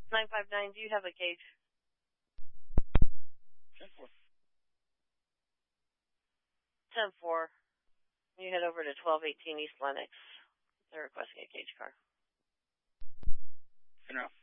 959, do you have a cage? 10-4. 10-4. You head over to 1218 East Lenox. They're requesting a cage car. General.